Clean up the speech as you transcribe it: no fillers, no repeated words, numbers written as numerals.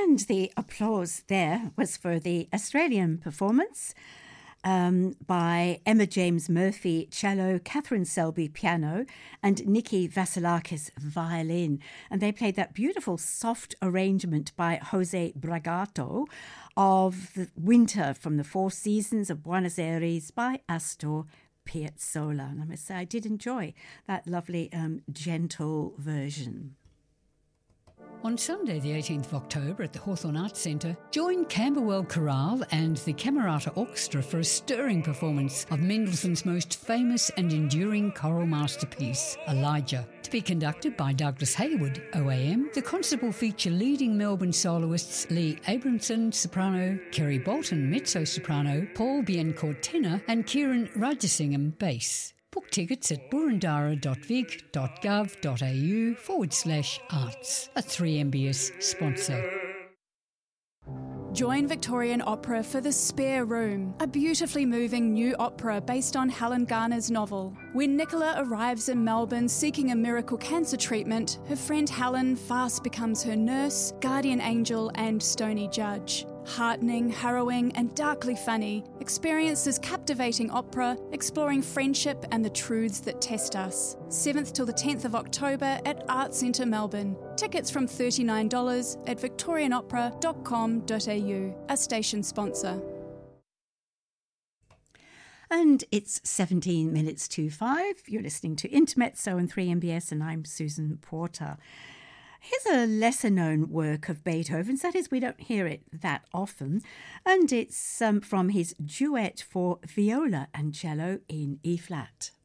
And the applause there was for the Australian performance by Emma James Murphy, cello, Catherine Selby, piano, and Nikki Vasilakis, violin. And they played that beautiful soft arrangement by Jose Bragato of the Winter from the Four Seasons of Buenos Aires by Astor Piazzolla. And I must say I did enjoy that lovely gentle version. On Sunday, the 18th of October at the Hawthorn Arts Centre, join Camberwell Chorale and the Camerata Orchestra for a stirring performance of Mendelssohn's most famous and enduring choral masterpiece, Elijah. To be conducted by Douglas Hayward, OAM, the concert will feature leading Melbourne soloists Lee Abramson, soprano, Kerry Bolton, mezzo-soprano, Paul Biencourt, tenor, and Kieran Rajasingham, bass. Book tickets at burundara.vic.gov.au/arts, a 3MBS sponsor. Join Victorian Opera for The Spare Room, a beautifully moving new opera based on Helen Garner's novel. When Nicola arrives in Melbourne seeking a miracle cancer treatment, her friend Helen fast becomes her nurse, guardian angel and stony judge. Heartening, harrowing and darkly funny, experience this captivating opera exploring friendship and the truths that test us. 7th till the 10th of October at Arts Centre Melbourne. Tickets from $39 at victorianopera.com.au, a station sponsor. And it's 17 minutes to 5. You're listening to Intermezzo on 3MBS and I'm Susan Porter. Here's a lesser-known work of Beethoven's, that is, we don't hear it that often, and it's from his duet for viola and cello in E-flat.